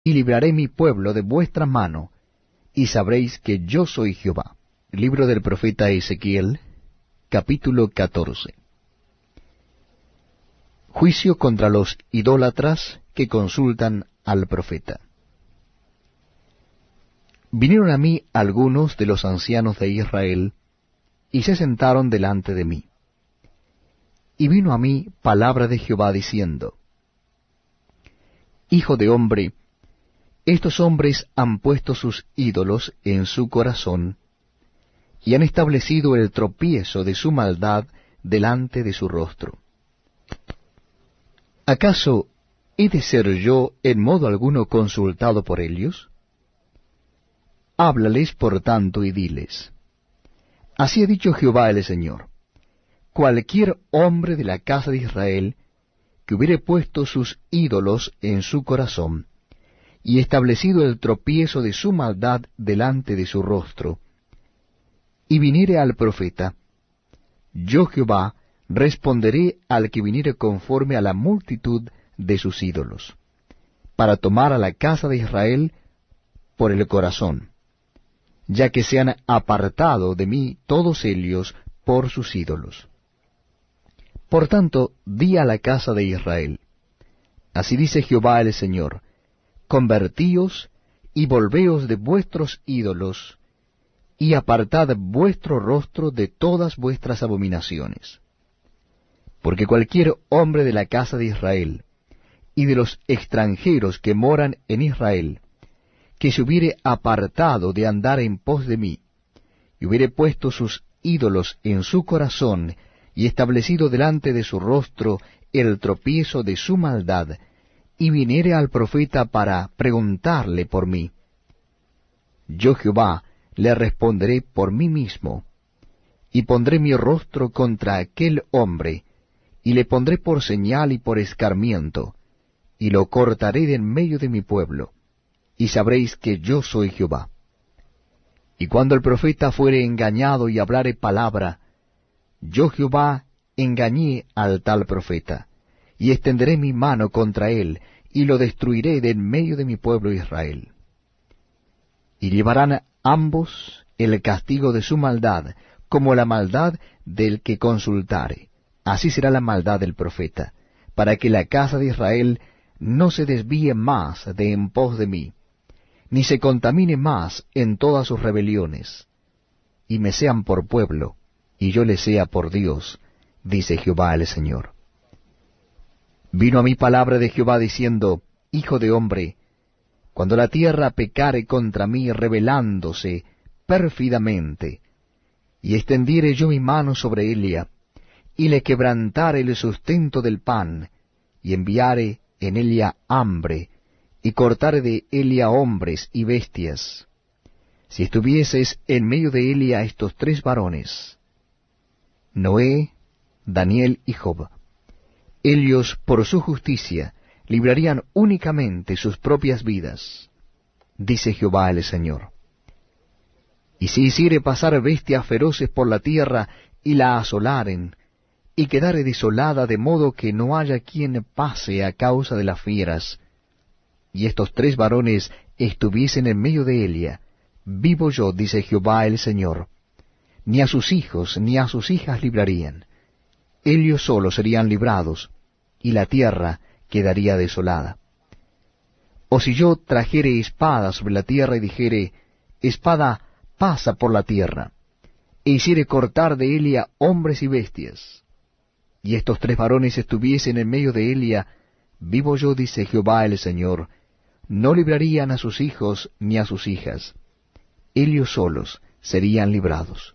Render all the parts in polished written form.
y libraré mi pueblo de vuestra mano, y sabréis que yo soy Jehová. Libro del profeta Ezequiel, capítulo 14. Juicio contra los idólatras que consultan al profeta. Vinieron a mí algunos de los ancianos de Israel, y se sentaron delante de mí. Y vino a mí palabra de Jehová diciendo: Hijo de hombre, estos hombres han puesto sus ídolos en su corazón, y han establecido el tropiezo de su maldad delante de su rostro. ¿Acaso he de ser yo en modo alguno consultado por ellos? Háblales por tanto y diles: Así ha dicho Jehová el Señor: cualquier hombre de la casa de Israel que hubiere puesto sus ídolos en su corazón, y establecido el tropiezo de su maldad delante de su rostro, y viniere al profeta, yo Jehová responderé al que viniere conforme a la multitud de sus ídolos, para tomar a la casa de Israel por el corazón, ya que se han apartado de mí todos ellos por sus ídolos. Por tanto, di a la casa de Israel: así dice Jehová el Señor: convertíos y volveos de vuestros ídolos, y apartad vuestro rostro de todas vuestras abominaciones. Porque cualquier hombre de la casa de Israel, y de los extranjeros que moran en Israel, que se hubiere apartado de andar en pos de mí, y hubiere puesto sus ídolos en su corazón, y establecido delante de su rostro el tropiezo de su maldad, y viniere al profeta para preguntarle por mí, yo Jehová le responderé por mí mismo, y pondré mi rostro contra aquel hombre, y le pondré por señal y por escarmiento, y lo cortaré de en medio de mi pueblo, y sabréis que yo soy Jehová. Y cuando el profeta fuere engañado y hablare palabra, yo Jehová engañé al tal profeta, y extenderé mi mano contra él, y lo destruiré de en medio de mi pueblo Israel. Y llevarán ambos el castigo de su maldad, como la maldad del que consultare. Así será la maldad del profeta, para que la casa de Israel no se desvíe más de en pos de mí, ni se contamine más en todas sus rebeliones, y me sean por pueblo, y yo les sea por Dios, dice Jehová el Señor. Vino a mí palabra de Jehová diciendo: Hijo de hombre, cuando la tierra pecare contra mí rebelándose pérfidamente, y extendiere yo mi mano sobre ella, y le quebrantare el sustento del pan, y enviare en ella hambre, y cortare de ella hombres y bestias, si estuvieses en medio de ella estos tres varones, Noé, Daniel y Job, ellos por su justicia librarían únicamente sus propias vidas, dice Jehová el Señor. Y si hiciere pasar bestias feroces por la tierra, y la asolaren, y quedare desolada de modo que no haya quien pase a causa de las fieras, y estos tres varones estuviesen en medio de ella, vivo yo, dice Jehová el Señor, ni a sus hijos ni a sus hijas librarían. Ellos solos serían librados, y la tierra quedaría desolada. O si yo trajere espada sobre la tierra y dijere: espada pasa por la tierra, e hiciere cortar de ella hombres y bestias, y estos tres varones estuviesen en medio de ella, vivo yo, dice Jehová el Señor, no librarían a sus hijos ni a sus hijas. Ellos solos serían librados.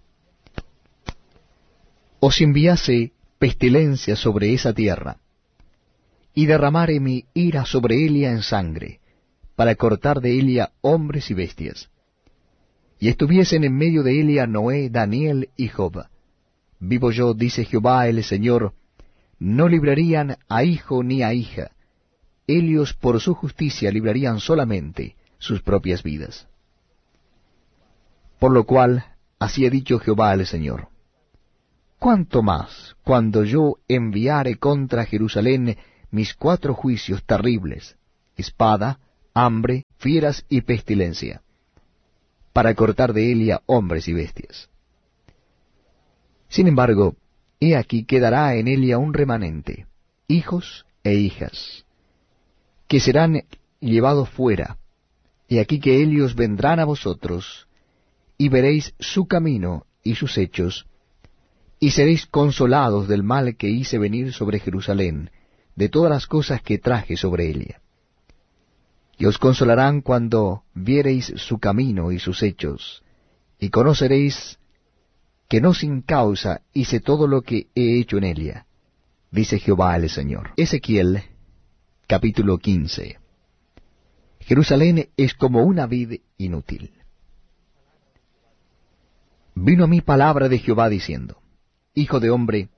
O si enviase pestilencia sobre esa tierra, y derramare mi ira sobre ella en sangre, para cortar de ella hombres y bestias, y estuviesen en medio de ella Noé, Daniel y Job, vivo yo, dice Jehová el Señor, no librarían a hijo ni a hija. Ellos por su justicia librarían solamente sus propias vidas. Por lo cual, así ha dicho Jehová el Señor: ¿cuánto más cuando yo enviare contra Jerusalén mis 4 juicios terribles, espada, hambre, fieras y pestilencia, para cortar de Elia hombres y bestias. Sin embargo, he aquí quedará en Elia un remanente, hijos e hijas, que serán llevados fuera, y aquí que ellos vendrán a vosotros, y veréis su camino y sus hechos, y seréis consolados del mal que hice venir sobre Jerusalén, de todas las cosas que traje sobre ella. Y os consolarán cuando viereis su camino y sus hechos, y conoceréis que no sin causa hice todo lo que he hecho en ella, dice Jehová el Señor. Ezequiel, capítulo 15. Jerusalén es como una vid inútil. Vino a mí palabra de Jehová diciendo, Hijo de hombre,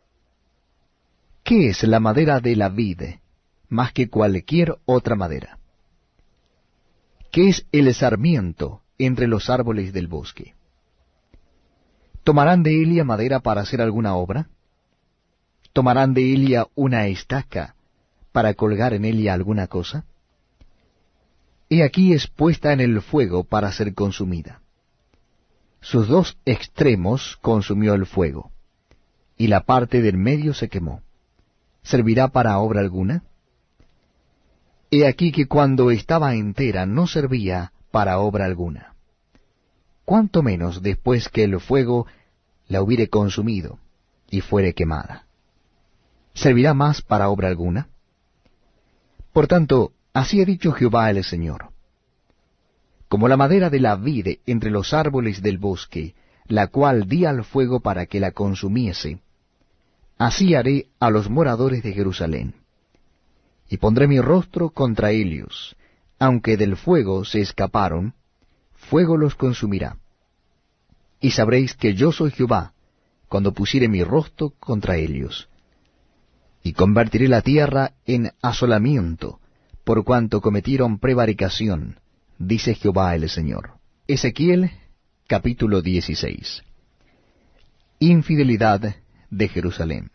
¿qué es la madera de la vid más que cualquier otra madera? ¿Qué es el sarmiento entre los árboles del bosque? ¿Tomarán de Elia madera para hacer alguna obra? ¿Tomarán de Elia una estaca para colgar en ella alguna cosa? He aquí es puesta en el fuego para ser consumida. Sus dos extremos consumió el fuego, y la parte del medio se quemó. ¿Servirá para obra alguna? He aquí que cuando estaba entera no servía para obra alguna. Cuánto menos después que el fuego la hubiere consumido y fuere quemada. ¿Servirá más para obra alguna? Por tanto, así ha dicho Jehová el Señor. Como la madera de la vid entre los árboles del bosque, la cual di al fuego para que la consumiese, así haré a los moradores de Jerusalén. Y pondré mi rostro contra ellos, aunque del fuego se escaparon, fuego los consumirá. Y sabréis que yo soy Jehová, cuando pusiere mi rostro contra ellos. Y convertiré la tierra en asolamiento, por cuanto cometieron prevaricación, dice Jehová el Señor. Ezequiel, capítulo 16. Infidelidad de Jerusalén.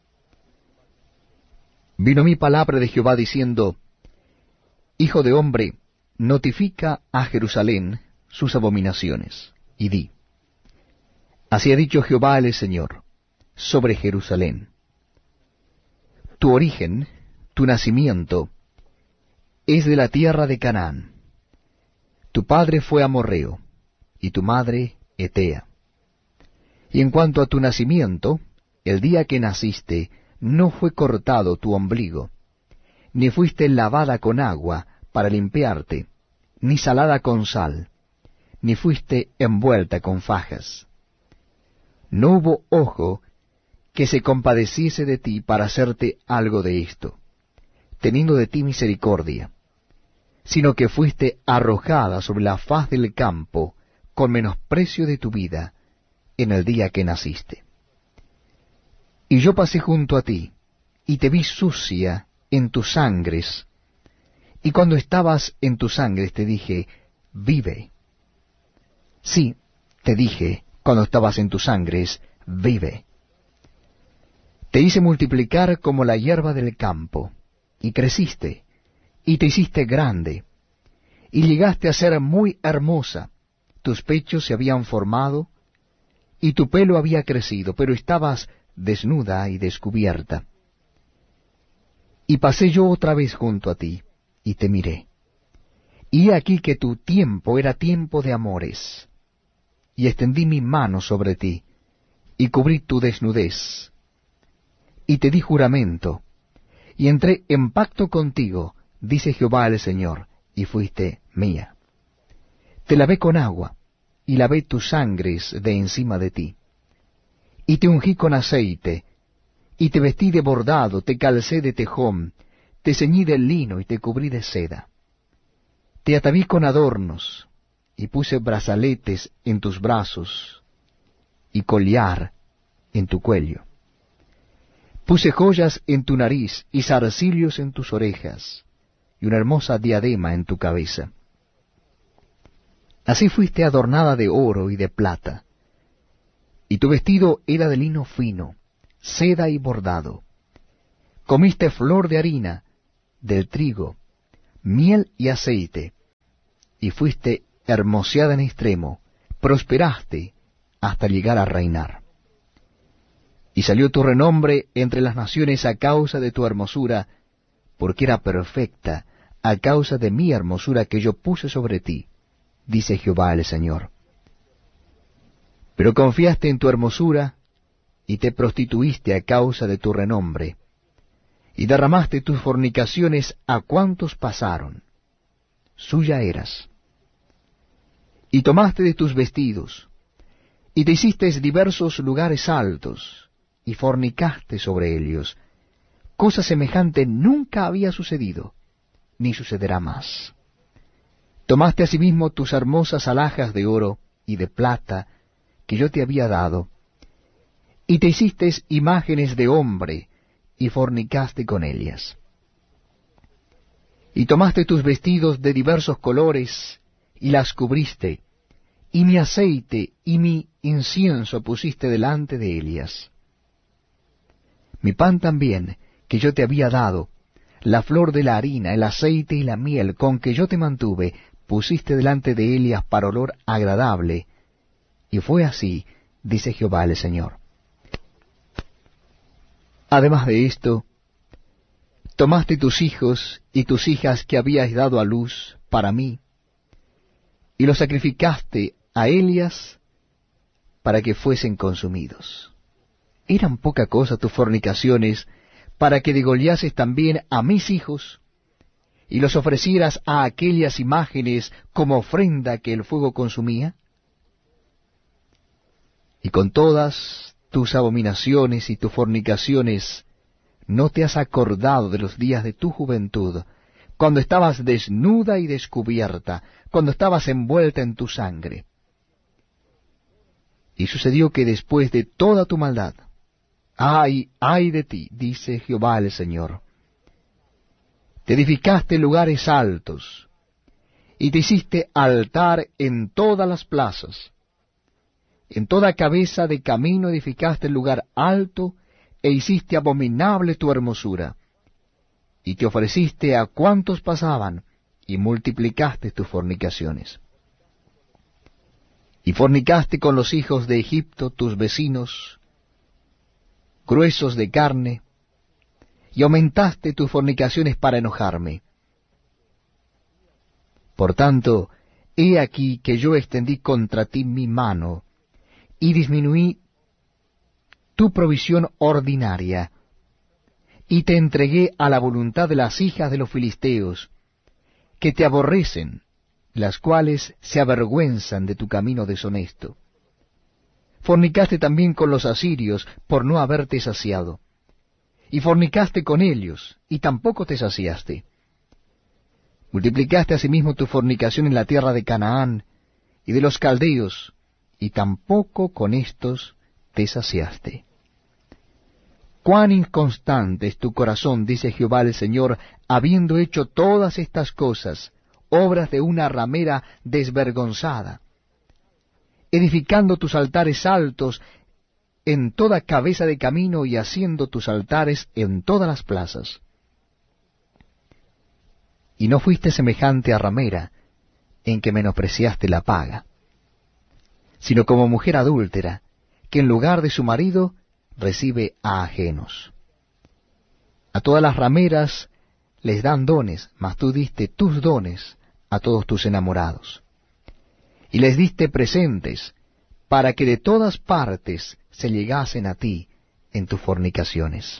Vino mi palabra de Jehová diciendo, Hijo de hombre, notifica a Jerusalén sus abominaciones, y di, Así ha dicho Jehová el Señor, sobre Jerusalén. Tu origen, tu nacimiento, es de la tierra de Canaán. Tu padre fue amorreo, y tu madre Etea. Y en cuanto a tu nacimiento, el día que naciste, no fue cortado tu ombligo, ni fuiste lavada con agua para limpiarte, ni salada con sal, ni fuiste envuelta con fajas. No hubo ojo que se compadeciese de ti para hacerte algo de esto, teniendo de ti misericordia, sino que fuiste arrojada sobre la faz del campo con menosprecio de tu vida en el día que naciste. Y yo pasé junto a ti, y te vi sucia en tus sangres, y cuando estabas en tus sangres te dije, vive. Sí, te dije, cuando estabas en tus sangres, vive. Te hice multiplicar como la hierba del campo, y creciste, y te hiciste grande, y llegaste a ser muy hermosa. Tus pechos se habían formado, y tu pelo había crecido, pero estabas desnuda y descubierta. Y pasé yo otra vez junto a ti, y te miré. Y he aquí que tu tiempo era tiempo de amores, y extendí mi mano sobre ti, y cubrí tu desnudez, y te di juramento, y entré en pacto contigo, dice Jehová el Señor, y fuiste mía. Te lavé con agua, y lavé tus sangres de encima de ti. Y te ungí con aceite, y te vestí de bordado, te calcé de tejón, te ceñí de lino y te cubrí de seda. Te ataví con adornos, y puse brazaletes en tus brazos, y collar en tu cuello. Puse joyas en tu nariz, y zarcillos en tus orejas, y una hermosa diadema en tu cabeza. Así fuiste adornada de oro y de plata, y tu vestido era de lino fino, seda y bordado. Comiste flor de harina, del trigo, miel y aceite, y fuiste hermoseada en extremo, prosperaste hasta llegar a reinar. Y salió tu renombre entre las naciones a causa de tu hermosura, porque era perfecta, a causa de mi hermosura que yo puse sobre ti, dice Jehová el Señor. Pero confiaste en tu hermosura, y te prostituiste a causa de tu renombre, y derramaste tus fornicaciones a cuantos pasaron. Suya eras. Y tomaste de tus vestidos, y te hiciste diversos lugares altos, y fornicaste sobre ellos. Cosa semejante nunca había sucedido, ni sucederá más. Tomaste asimismo tus hermosas alhajas de oro y de plata que yo te había dado, y te hiciste imágenes de hombre, y fornicaste con ellas. Y tomaste tus vestidos de diversos colores, y las cubriste, y mi aceite y mi incienso pusiste delante de ellas. Mi pan también, que yo te había dado, la flor de la harina, el aceite y la miel, con que yo te mantuve, pusiste delante de ellas para olor agradable. Y fue así, dice Jehová el Señor. Además de esto, tomaste tus hijos y tus hijas que habías dado a luz para mí, y los sacrificaste a Elias para que fuesen consumidos. ¿Eran poca cosa tus fornicaciones para que degollases también a mis hijos, y los ofrecieras a aquellas imágenes como ofrenda que el fuego consumía? Y con todas tus abominaciones y tus fornicaciones, ¿no te has acordado de los días de tu juventud, cuando estabas desnuda y descubierta, cuando estabas envuelta en tu sangre? Y sucedió que después de toda tu maldad, ¡ay de ti!, dice Jehová el Señor, te edificaste lugares altos, y te hiciste altar en todas las plazas. En toda cabeza de camino edificaste el lugar alto, e hiciste abominable tu hermosura. Y te ofreciste a cuantos pasaban, y multiplicaste tus fornicaciones. Y fornicaste con los hijos de Egipto, tus vecinos, gruesos de carne, y aumentaste tus fornicaciones para enojarme. Por tanto, he aquí que yo extendí contra ti mi mano, y disminuí tu provisión ordinaria, y te entregué a la voluntad de las hijas de los filisteos, que te aborrecen, las cuales se avergüenzan de tu camino deshonesto. Fornicaste también con los asirios por no haberte saciado, y fornicaste con ellos, y tampoco te saciaste. Multiplicaste asimismo tu fornicación en la tierra de Canaán y de los caldeos, y tampoco con éstos te saciaste. Cuán inconstante es tu corazón, dice Jehová el Señor, habiendo hecho todas estas cosas, obras de una ramera desvergonzada, edificando tus altares altos en toda cabeza de camino y haciendo tus altares en todas las plazas. Y no fuiste semejante a ramera, en que menospreciaste la paga, sino como mujer adúltera, que en lugar de su marido recibe a ajenos. A todas las rameras les dan dones, mas tú diste tus dones a todos tus enamorados. Y les diste presentes, para que de todas partes se llegasen a ti en tus fornicaciones.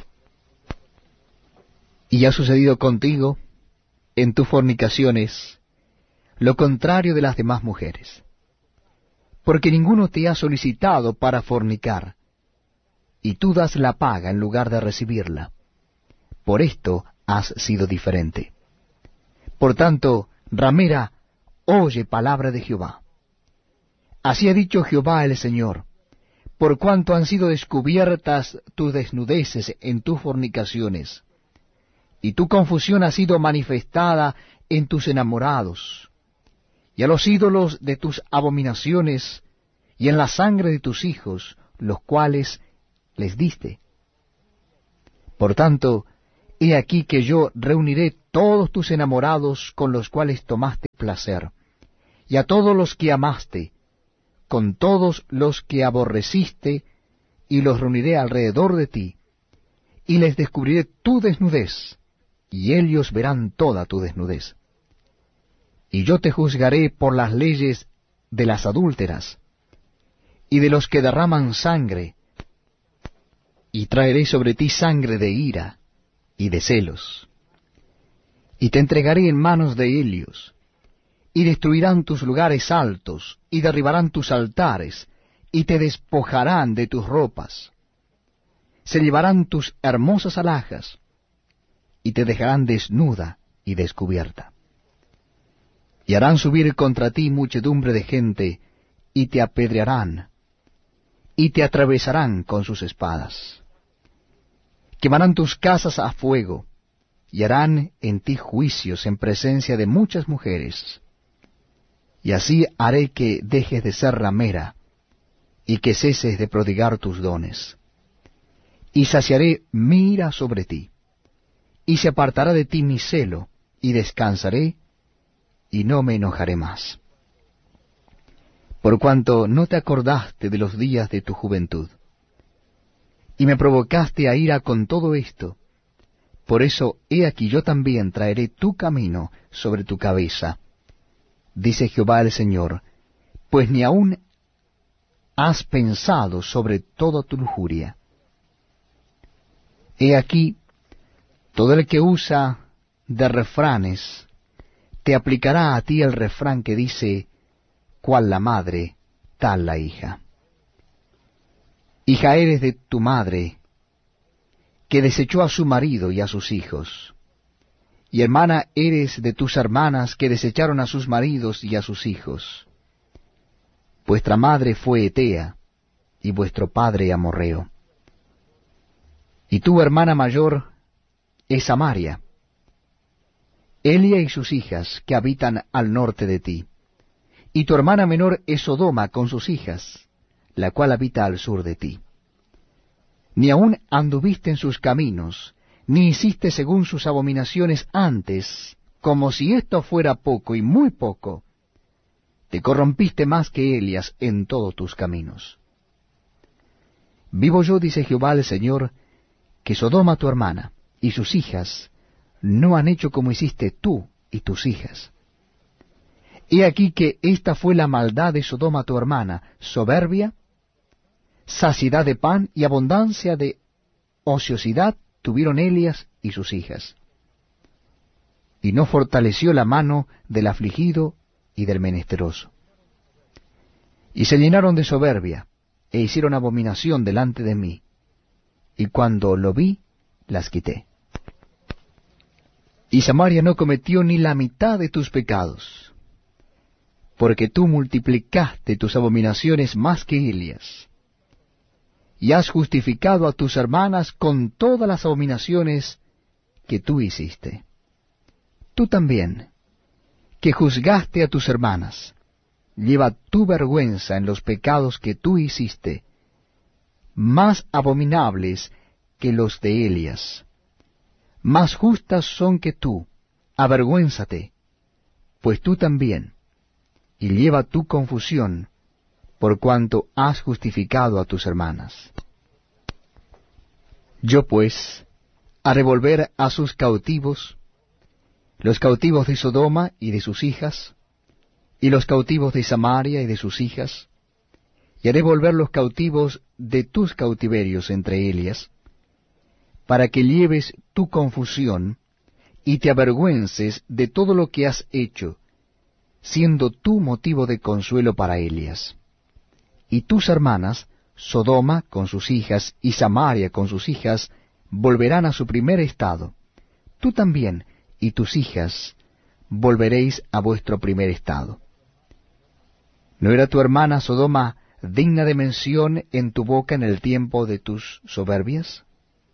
Y ha sucedido contigo, en tus fornicaciones, lo contrario de las demás mujeres, porque ninguno te ha solicitado para fornicar, y tú das la paga en lugar de recibirla. Por esto has sido diferente. Por tanto, ramera, oye palabra de Jehová. Así ha dicho Jehová el Señor, por cuanto han sido descubiertas tus desnudeces en tus fornicaciones, y tu confusión ha sido manifestada en tus enamorados, y a los ídolos de tus abominaciones, y en la sangre de tus hijos, los cuales les diste. Por tanto, he aquí que yo reuniré todos tus enamorados con los cuales tomaste placer, y a todos los que amaste, con todos los que aborreciste, y los reuniré alrededor de ti, y les descubriré tu desnudez, y ellos verán toda tu desnudez. Y yo te juzgaré por las leyes de las adúlteras, y de los que derraman sangre, y traeré sobre ti sangre de ira y de celos. Y te entregaré en manos de ellos, y destruirán tus lugares altos, y derribarán tus altares, y te despojarán de tus ropas. Se llevarán tus hermosas alhajas, y te dejarán desnuda y descubierta. Y harán subir contra ti muchedumbre de gente, y te apedrearán, y te atravesarán con sus espadas. Quemarán tus casas a fuego, y harán en ti juicios en presencia de muchas mujeres. Y así haré que dejes de ser ramera, y que ceses de prodigar tus dones. Y saciaré mi ira sobre ti, y se apartará de ti mi celo, y descansaré, y no me enojaré más. Por cuanto no te acordaste de los días de tu juventud, y me provocaste a ira con todo esto, por eso he aquí yo también traeré tu camino sobre tu cabeza, dice Jehová el Señor, pues ni aun has pensado sobre toda tu lujuria. He aquí, todo el que usa de refranes, te aplicará a ti el refrán que dice, cual la madre, tal la hija. Hija eres de tu madre, que desechó a su marido y a sus hijos, y hermana eres de tus hermanas que desecharon a sus maridos y a sus hijos. Vuestra madre fue Etea, y vuestro padre amorreo. Y tu hermana mayor es Samaria, Elia y sus hijas que habitan al norte de ti. Y tu hermana menor es Sodoma con sus hijas, la cual habita al sur de ti. Ni aun anduviste en sus caminos, ni hiciste según sus abominaciones antes, como si esto fuera poco y muy poco. Te corrompiste más que Elias en todos tus caminos. Vivo yo, dice Jehová el Señor, que Sodoma tu hermana y sus hijas no han hecho como hiciste tú y tus hijas. He aquí que esta fue la maldad de Sodoma tu hermana, soberbia, saciedad de pan y abundancia de ociosidad tuvieron Elias y sus hijas. Y no fortaleció la mano del afligido y del menesteroso. Y se llenaron de soberbia, e hicieron abominación delante de mí, y cuando lo vi, las quité. Y Samaria no cometió ni la mitad de tus pecados, porque tú multiplicaste tus abominaciones más que Elias, y has justificado a tus hermanas con todas las abominaciones que tú hiciste. Tú también, que juzgaste a tus hermanas, lleva tu vergüenza en los pecados que tú hiciste, más abominables que los de Elias. Más justas son que tú, avergüénzate, pues tú también, y lleva tu confusión, por cuanto has justificado a tus hermanas. Yo pues, haré volver a sus cautivos, los cautivos de Sodoma y de sus hijas, y los cautivos de Samaria y de sus hijas, y haré volver los cautivos de tus cautiverios entre ellas, para que lleves tu confusión y te avergüences de todo lo que has hecho, siendo tú motivo de consuelo para Elias. Y tus hermanas, Sodoma con sus hijas y Samaria con sus hijas, volverán a su primer estado. Tú también y tus hijas volveréis a vuestro primer estado. ¿No era tu hermana Sodoma digna de mención en tu boca en el tiempo de tus soberbias?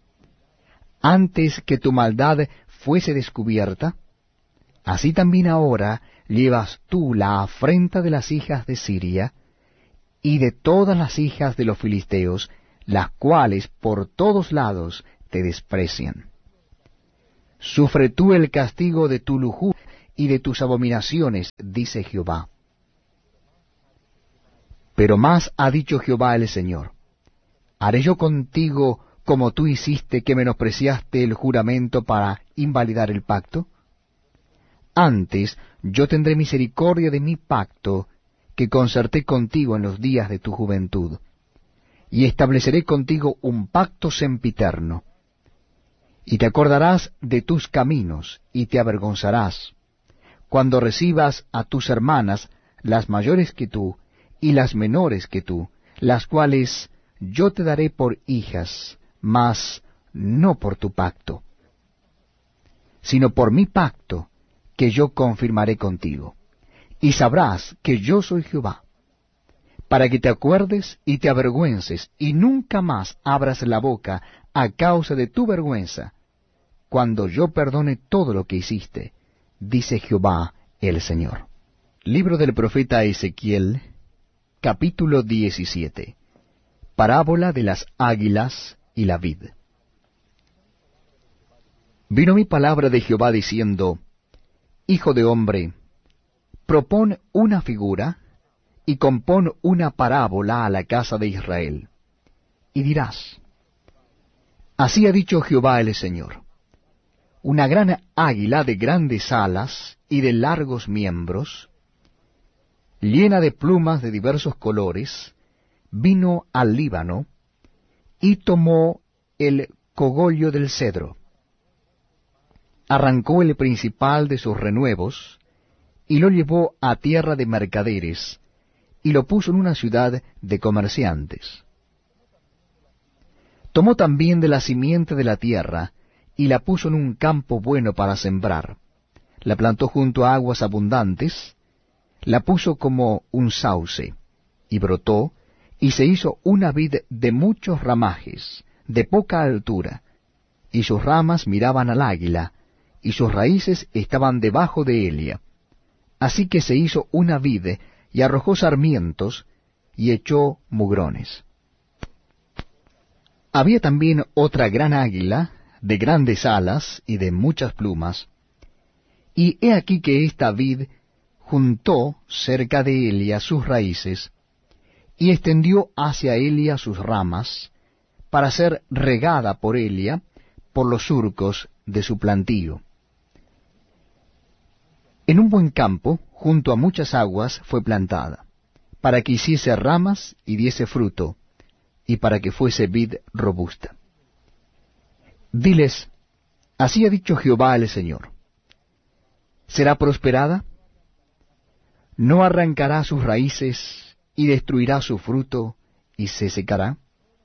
Antes que tu maldad fuese descubierta, así también ahora llevas tú la afrenta de las hijas de Siria y de todas las hijas de los filisteos, las cuales por todos lados te desprecian. Sufre tú el castigo de tu lujuria y de tus abominaciones, dice Jehová. Pero más ha dicho Jehová el Señor: ¿haré yo contigo como tú hiciste, que menospreciaste el juramento para invalidar el pacto? Antes yo tendré misericordia de mi pacto, que concerté contigo en los días de tu juventud, y estableceré contigo un pacto sempiterno. Y te acordarás de tus caminos, y te avergonzarás, cuando recibas a tus hermanas, las mayores que tú, y las menores que tú, las cuales yo te daré por hijas, mas no por tu pacto, sino por mi pacto, que yo confirmaré contigo. Y sabrás que yo soy Jehová, para que te acuerdes y te avergüences, y nunca más abras la boca a causa de tu vergüenza, cuando yo perdone todo lo que hiciste, dice Jehová el Señor. Libro del profeta Ezequiel, capítulo 17. Parábola de las águilas y la vid. Vino mi palabra de Jehová diciendo: Hijo de hombre, propón una figura, y compón una parábola a la casa de Israel. Y dirás: Así ha dicho Jehová el Señor: Una gran águila de grandes alas y de largos miembros, llena de plumas de diversos colores, vino al Líbano, y tomó el cogollo del cedro. Arrancó el principal de sus renuevos, y lo llevó a tierra de mercaderes, y lo puso en una ciudad de comerciantes. Tomó también de la simiente de la tierra, y la puso en un campo bueno para sembrar. La plantó junto a aguas abundantes, la puso como un sauce, y brotó, y se hizo una vid de muchos ramajes, de poca altura, y sus ramas miraban al águila, y sus raíces estaban debajo de ella. Así que se hizo una vid, y arrojó sarmientos, y echó mugrones. Había también otra gran águila, de grandes alas y de muchas plumas, y he aquí que esta vid juntó cerca de Elia sus raíces, y extendió hacia Elia sus ramas, para ser regada por Elia por los surcos de su plantío. En un buen campo, junto a muchas aguas, fue plantada, para que hiciese ramas y diese fruto, y para que fuese vid robusta. Diles: Así ha dicho Jehová el Señor: ¿será prosperada? ¿No arrancará sus raíces, y destruirá su fruto, y se secará?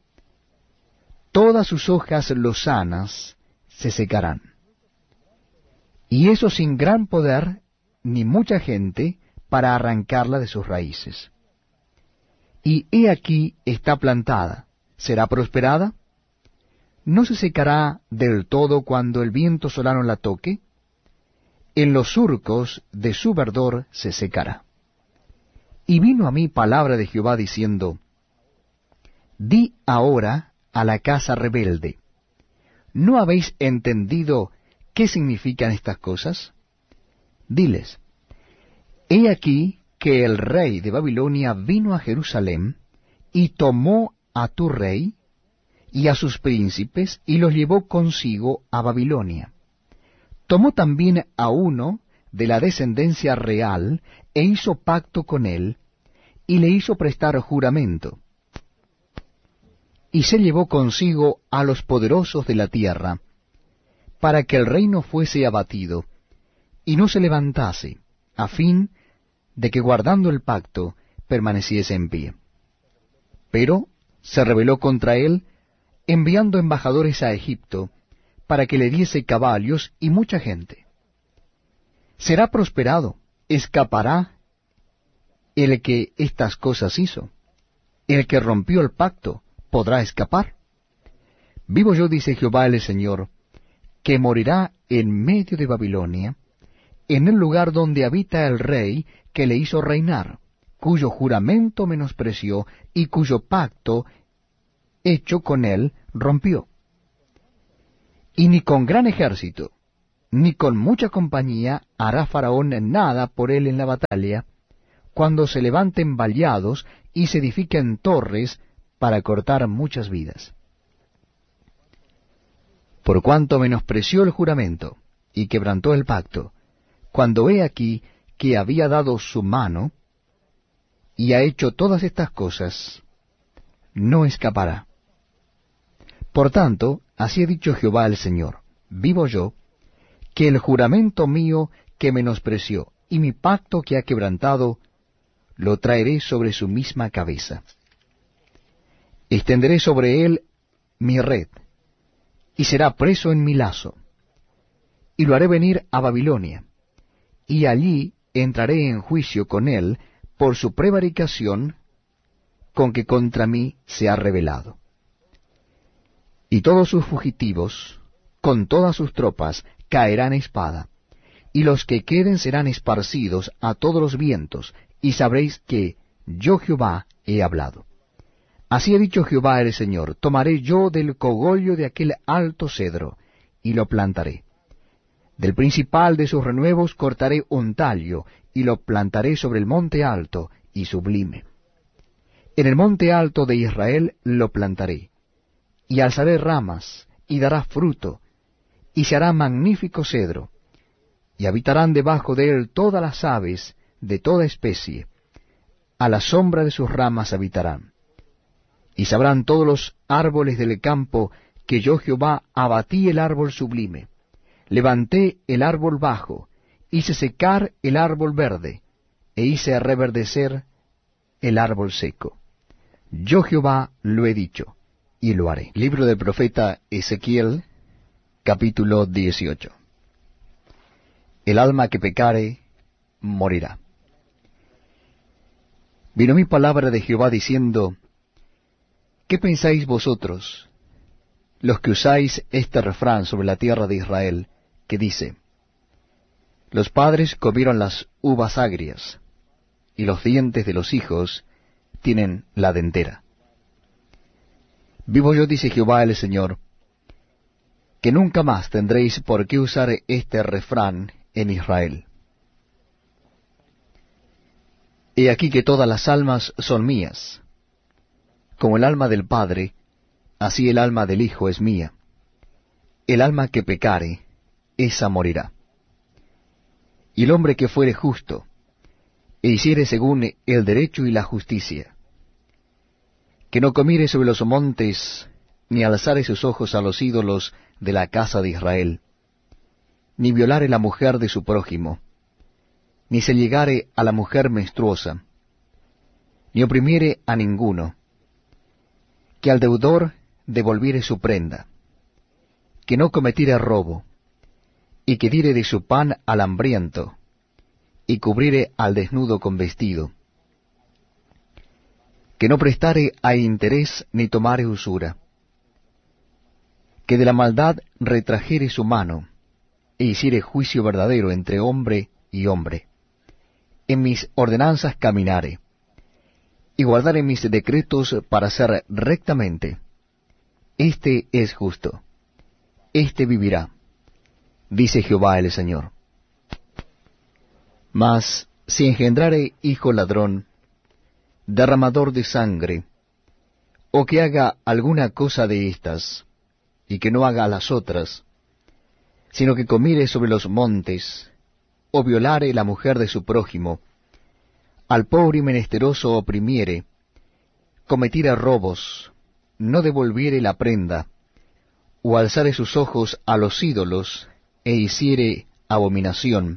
Todas sus hojas lozanas se secarán. Y eso sin gran poder, ni mucha gente, para arrancarla de sus raíces. Y he aquí está plantada, ¿será prosperada? ¿No se secará del todo cuando el viento solano la toque? En los surcos de su verdor se secará. Y vino a mí palabra de Jehová diciendo: Di ahora a la casa rebelde: ¿no habéis entendido qué significan estas cosas? Diles: He aquí que el rey de Babilonia vino a Jerusalén, y tomó a tu rey y a sus príncipes, y los llevó consigo a Babilonia. Tomó también a uno de la descendencia real, e hizo pacto con él, y le hizo prestar juramento. Y se llevó consigo a los poderosos de la tierra, para que el reino fuese abatido, y no se levantase, a fin de que guardando el pacto permaneciese en pie. Pero se rebeló contra él, enviando embajadores a Egipto, para que le diese caballos y mucha gente. ¿Será prosperado? ¿Escapará el que estas cosas hizo? ¿El que rompió el pacto podrá escapar? Vivo yo, dice Jehová el Señor, que morirá en medio de Babilonia, en el lugar donde habita el rey que le hizo reinar, cuyo juramento menospreció y cuyo pacto hecho con él rompió. Y ni con gran ejército, ni con mucha compañía hará Faraón nada por él en la batalla, cuando se levanten vallados y se edifiquen torres para cortar muchas vidas. Por cuanto menospreció el juramento y quebrantó el pacto, cuando he aquí que había dado su mano, y ha hecho todas estas cosas, no escapará. Por tanto, así ha dicho Jehová el Señor, vivo yo, que el juramento mío que menospreció y mi pacto que ha quebrantado, lo traeré sobre su misma cabeza. Extenderé sobre él mi red, y será preso en mi lazo, y lo haré venir a Babilonia, y allí entraré en juicio con él por su prevaricación con que contra mí se ha rebelado. Y todos sus fugitivos, con todas sus tropas, caerán a espada, y los que queden serán esparcidos a todos los vientos, y sabréis que yo Jehová he hablado. Así ha dicho Jehová el Señor, tomaré yo del cogollo de aquel alto cedro, y lo plantaré. Del principal de sus renuevos cortaré un tallo, y lo plantaré sobre el monte alto y sublime. En el monte alto de Israel lo plantaré, y alzaré ramas, y dará fruto, y se hará magnífico cedro, y habitarán debajo de él todas las aves de toda especie, a la sombra de sus ramas habitarán. Y sabrán todos los árboles del campo que yo Jehová abatí el árbol sublime, levanté el árbol bajo, hice secar el árbol verde, e hice reverdecer el árbol seco. Yo Jehová lo he dicho, y lo haré. Libro del profeta Ezequiel, capítulo 18. El alma que pecare, morirá. Vino mi palabra de Jehová diciendo, ¿qué pensáis vosotros, los que usáis este refrán sobre la tierra de Israel, que dice, los padres comieron las uvas agrias, y los dientes de los hijos tienen la dentera? Vivo yo, dice Jehová el Señor, que nunca más tendréis por qué usar este refrán en Israel. He aquí que todas las almas son mías. Como el alma del Padre, así el alma del Hijo es mía. El alma que pecare, esa morirá. Y el hombre que fuere justo, e hiciere según el derecho y la justicia, que no comiere sobre los montes, ni alzare sus ojos a los ídolos de la casa de Israel, ni violare la mujer de su prójimo, ni se llegare a la mujer menstruosa, ni oprimiere a ninguno, que al deudor devolviere su prenda, que no cometiere robo, y que diere de su pan al hambriento, y cubriere al desnudo con vestido, que no prestare a interés ni tomare usura, que de la maldad retrajere su mano, e hiciere juicio verdadero entre hombre y hombre. En mis ordenanzas caminare, y guardare mis decretos para hacer rectamente. Este es justo, este vivirá, dice Jehová el Señor. Mas si engendrare hijo ladrón, derramador de sangre, o que haga alguna cosa de estas, y que no haga las otras, sino que comiere sobre los montes, o violare la mujer de su prójimo, al pobre y menesteroso oprimiere, cometiere robos, no devolviere la prenda, o alzare sus ojos a los ídolos, e hiciere abominación,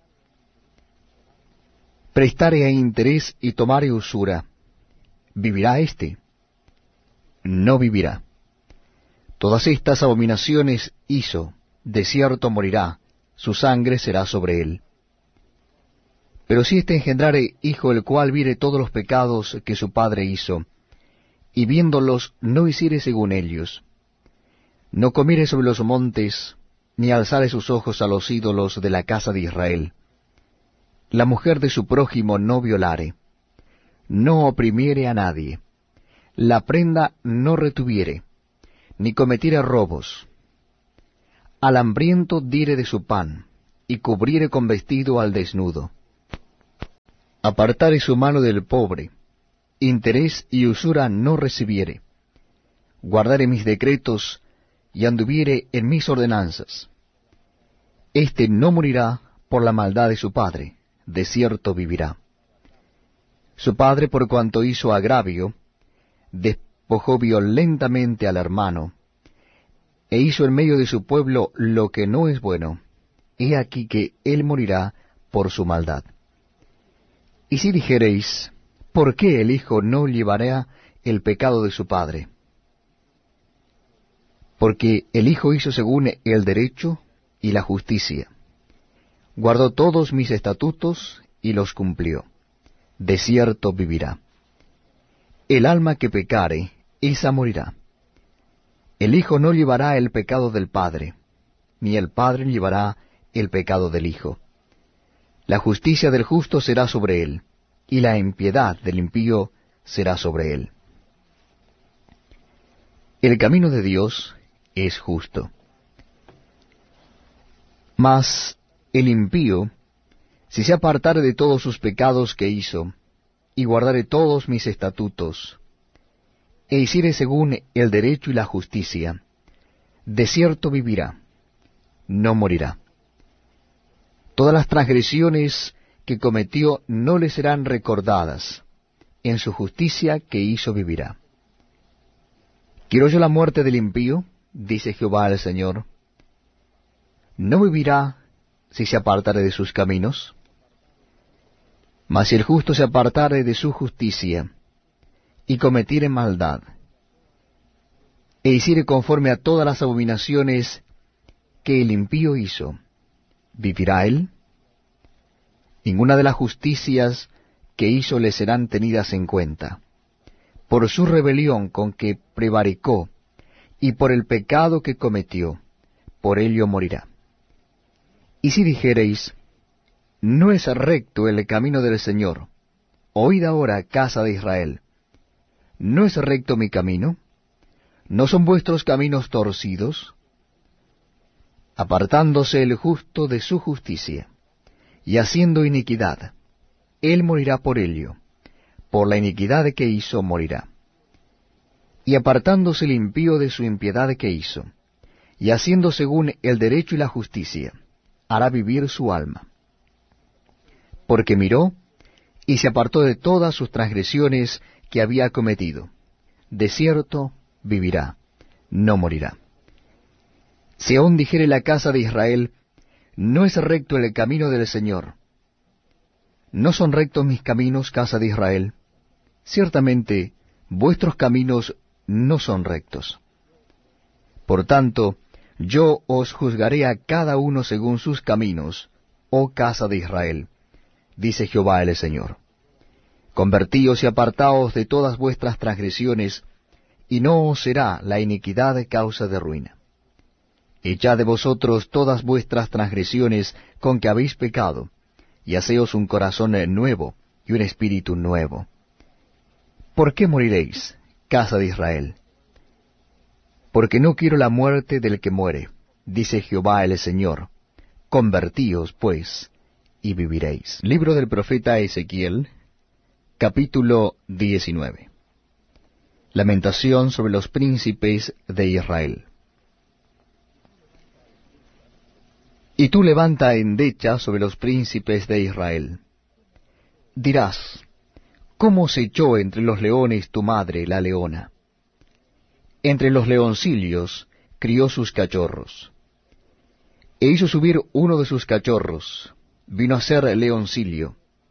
prestare a interés y tomare usura, ¿vivirá éste? No vivirá. Todas estas abominaciones hizo, de cierto morirá, su sangre será sobre él. Pero si éste engendrare hijo el cual viere todos los pecados que su padre hizo, y viéndolos no hiciere según ellos, no comiere sobre los montes, ni alzare sus ojos a los ídolos de la casa de Israel, la mujer de su prójimo no violare, no oprimiere a nadie, la prenda no retuviere, ni cometiere robos, Al hambriento diré de su pan, y cubriere con vestido al desnudo. Apartare su mano del pobre, interés y usura no recibiere. Guardare mis decretos, y anduviere en mis ordenanzas. Este no morirá por la maldad de su padre, de cierto vivirá. Su padre, por cuanto hizo agravio, despojó violentamente al hermano, e hizo en medio de su pueblo lo que no es bueno. He aquí que él morirá por su maldad. Y si dijereis, ¿por qué el hijo no llevará el pecado de su padre? Porque el hijo hizo según el derecho y la justicia. Guardó todos mis estatutos y los cumplió. De cierto vivirá. El alma que pecare, esa morirá. El hijo no llevará el pecado del padre, ni el padre llevará el pecado del hijo. La justicia del justo será sobre él, y la impiedad del impío será sobre él. El camino de Dios es justo. Mas el impío, si se apartare de todos sus pecados que hizo, y guardare todos mis estatutos, e hiciere según el derecho y la justicia, de cierto vivirá, no morirá. Todas las transgresiones que cometió no le serán recordadas, en su justicia que hizo vivirá. ¿Quiero yo la muerte del impío?, dice Jehová el Señor. ¿No vivirá si se apartare de sus caminos? Mas si el justo se apartare de su justicia, y cometiere maldad, e hiciere conforme a todas las abominaciones que el impío hizo, ¿vivirá él? Ninguna de las justicias que hizo le serán tenidas en cuenta. Por su rebelión con que prevaricó, y por el pecado que cometió, por ello morirá. Y si dijereis, no es recto el camino del Señor, oíd ahora, casa de Israel, ¿no es recto mi camino? ¿No son vuestros caminos torcidos? Apartándose el justo de su justicia, y haciendo iniquidad, él morirá por ello, por la iniquidad que hizo morirá. Y apartándose el impío de su impiedad que hizo, y haciendo según el derecho y la justicia, hará vivir su alma. Porque miró, y se apartó de todas sus transgresiones que había cometido. De cierto vivirá, no morirá. Si aún dijere la casa de Israel, no es recto el camino del Señor. ¿No son rectos mis caminos, casa de Israel? Ciertamente, vuestros caminos no son rectos. Por tanto, yo os juzgaré a cada uno según sus caminos, oh casa de Israel, dice Jehová el Señor. Convertíos y apartaos de todas vuestras transgresiones, y no os será la iniquidad causa de ruina. Echad de vosotros todas vuestras transgresiones con que habéis pecado, y haceos un corazón nuevo y un espíritu nuevo. ¿Por qué moriréis, casa de Israel? Porque no quiero la muerte del que muere, dice Jehová el Señor. Convertíos, pues, y viviréis. Libro del profeta Ezequiel, capítulo 19. Lamentación sobre los príncipes de Israel. Y tú levanta endecha sobre los príncipes de Israel. Dirás, ¿cómo se echó entre los leones tu madre, la leona? Entre los leoncillos crió sus cachorros. E hizo subir uno de sus cachorros, vino a ser leoncillo,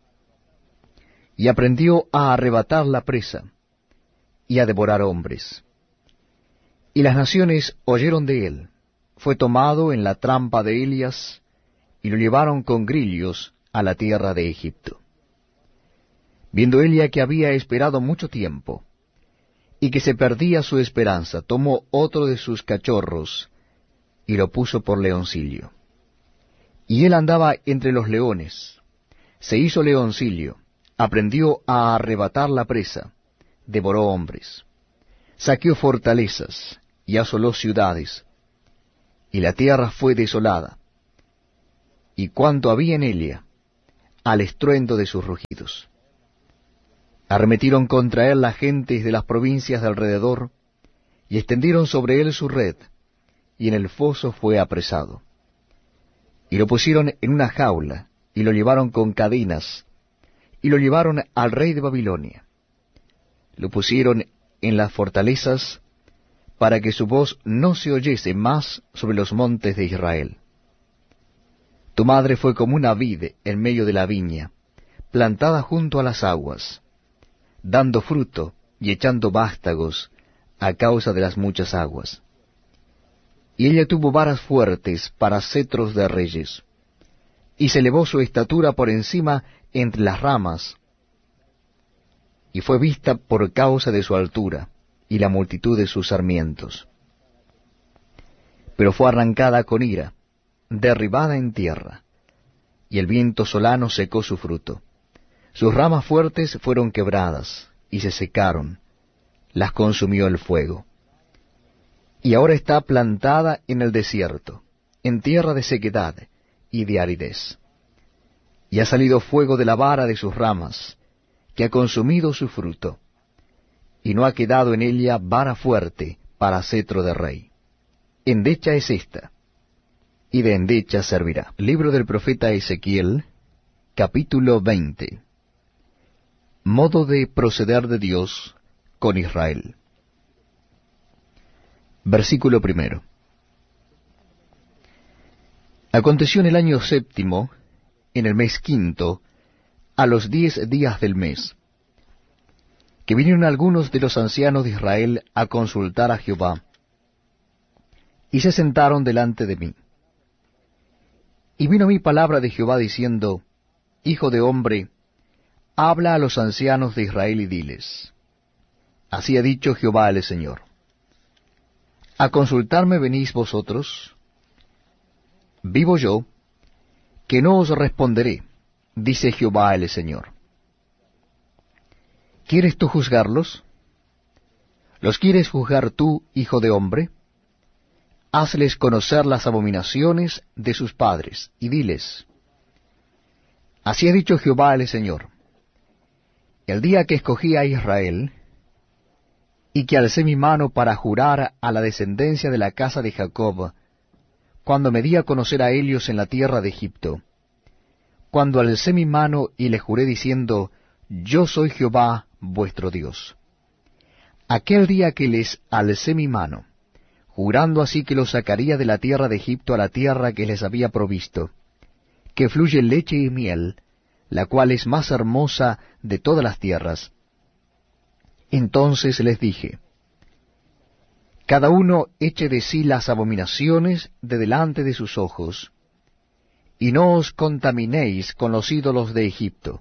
y aprendió a arrebatar la presa, y a devorar hombres. Y las naciones oyeron de él. Fue tomado en la trampa de Elias, y lo llevaron con grillos a la tierra de Egipto. Viendo Elia que había esperado mucho tiempo, y que se perdía su esperanza, tomó otro de sus cachorros, y lo puso por leoncillo. Y él andaba entre los leones, se hizo leoncillo, aprendió a arrebatar la presa, devoró hombres, saqueó fortalezas, y asoló ciudades, y la tierra fue desolada, y cuanto había en ella, al estruendo de sus rugidos. Arremetieron contra él las gentes de las provincias de alrededor, y extendieron sobre él su red, y en el foso fue apresado. Y lo pusieron en una jaula, y lo llevaron con cadenas, y lo llevaron al rey de Babilonia. Lo pusieron en las fortalezas, para que su voz no se oyese más sobre los montes de Israel. Tu madre fue como una vid en medio de la viña, plantada junto a las aguas, dando fruto y echando vástagos a causa de las muchas aguas. Y ella tuvo varas fuertes para cetros de reyes, y se elevó su estatura por encima entre las ramas, y fue vista por causa de su altura, y la multitud de sus sarmientos. Pero fue arrancada con ira, derribada en tierra, y el viento solano secó su fruto. Sus ramas fuertes fueron quebradas, y se secaron, las consumió el fuego. Y ahora está plantada en el desierto, en tierra de sequedad y de aridez. Y ha salido fuego de la vara de sus ramas, que ha consumido su fruto, y no ha quedado en ella vara fuerte para cetro de rey. Endecha es esta, y de endecha servirá. Libro del profeta Ezequiel, capítulo 20. Modo de proceder de Dios con Israel. Versículo 1. Aconteció en el año 7, en el mes 5, a los 10 días del mes, que vinieron algunos de los ancianos de Israel a consultar a Jehová, y se sentaron delante de mí. Y vino a mí palabra de Jehová diciendo, Hijo de hombre, habla a los ancianos de Israel y diles, así ha dicho Jehová el Señor. ¿A consultarme venís vosotros? Vivo yo, que no os responderé, dice Jehová el Señor. ¿Quieres tú juzgarlos? ¿Los quieres juzgar tú, hijo de hombre? Hazles conocer las abominaciones de sus padres, y diles, así ha dicho Jehová el Señor. El día que escogí a Israel, y que alcé mi mano para jurar a la descendencia de la casa de Jacob, cuando me di a conocer a ellos en la tierra de Egipto, cuando alcé mi mano y le juré diciendo, Yo soy Jehová vuestro Dios. Aquel día que les alcé mi mano, jurando así que los sacaría de la tierra de Egipto a la tierra que les había provisto, que fluye leche y miel, la cual es más hermosa de todas las tierras. Entonces les dije, cada uno eche de sí las abominaciones de delante de sus ojos, y no os contaminéis con los ídolos de Egipto.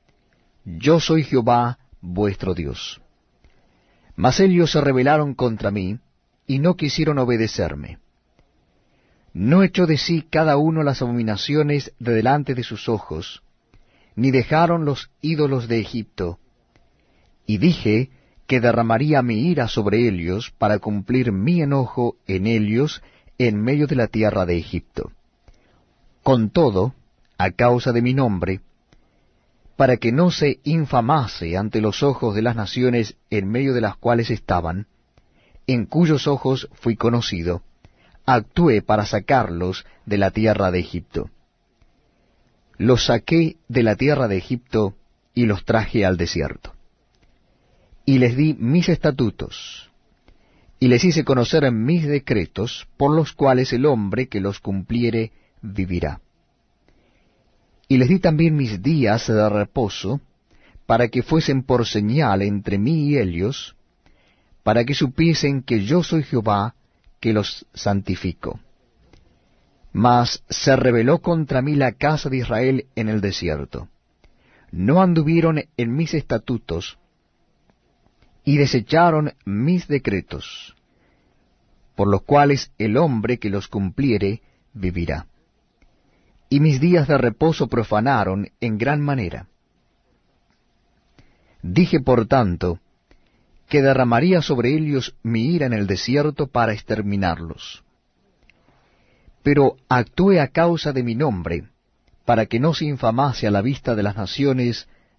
Yo soy Jehová vuestro Dios. Mas ellos se rebelaron contra mí, y no quisieron obedecerme. No echó de sí cada uno las abominaciones de delante de sus ojos, ni dejaron los ídolos de Egipto. Y dije que derramaría mi ira sobre ellos para cumplir mi enojo en ellos en medio de la tierra de Egipto. Con todo, a causa de mi nombre, para que no se infamase ante los ojos de las naciones en medio de las cuales estaban, en cuyos ojos fui conocido, actué para sacarlos de la tierra de Egipto. Los saqué de la tierra de Egipto y los traje al desierto. Y les di mis estatutos, y les hice conocer mis decretos, por los cuales el hombre que los cumpliere vivirá. Y les di también mis días de reposo, para que fuesen por señal entre mí y ellos, para que supiesen que yo soy Jehová, que los santifico. Mas se rebeló contra mí la casa de Israel en el desierto. No anduvieron en mis estatutos, y desecharon mis decretos, por los cuales el hombre que los cumpliere vivirá. Y mis días de reposo profanaron en gran manera. Dije, por tanto, que derramaría sobre ellos mi ira en el desierto para exterminarlos. pero actué a causa de mi nombre, para que no se infamase a la vista de las naciones